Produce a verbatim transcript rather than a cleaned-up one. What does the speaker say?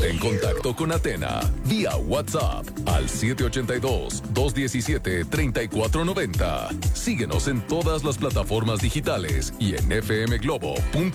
Ponte en contacto con Atena vía WhatsApp al siete ocho dos, dos uno siete, tres cuatro nueve cero. Síguenos en todas las plataformas digitales y en f m globo punto